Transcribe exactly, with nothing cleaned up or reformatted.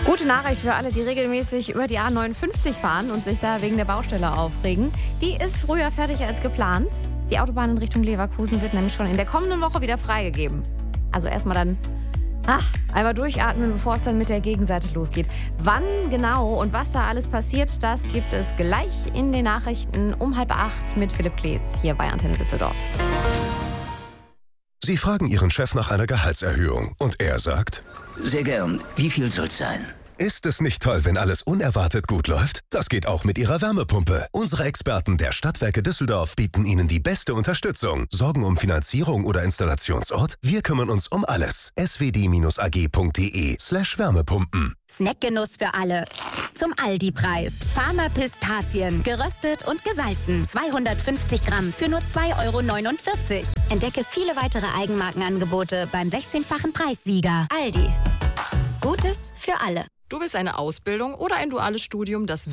Gute Nachricht für alle, die regelmäßig über die A neunundfünfzig fahren und sich da wegen der Baustelle aufregen. Die ist früher fertig als geplant. Die Autobahn in Richtung Leverkusen wird nämlich schon in der kommenden Woche wieder freigegeben. Also erstmal dann ach, einmal durchatmen, bevor es dann mit der Gegenseite losgeht. Wann genau und was da alles passiert, das gibt es gleich in den Nachrichten um halb acht mit Philipp Klees hier bei Antenne Düsseldorf. Sie fragen Ihren Chef nach einer Gehaltserhöhung und er sagt: Sehr gern. Wie viel soll's sein? Ist es nicht toll, wenn alles unerwartet gut läuft? Das geht auch mit Ihrer Wärmepumpe. Unsere Experten der Stadtwerke Düsseldorf bieten Ihnen die beste Unterstützung. Sorgen um Finanzierung oder Installationsort? Wir kümmern uns um alles. s w d a g punkt d e slash Wärmepumpen. Snackgenuss für alle. Zum Aldi-Preis. Farmer Pistazien. Geröstet und gesalzen. zweihundertfünfzig Gramm für nur zwei Euro neunundvierzig. Entdecke viele weitere Eigenmarkenangebote beim sechzehnfachen Preissieger. Aldi. Gutes für alle. Du willst eine Ausbildung oder ein duales Studium, das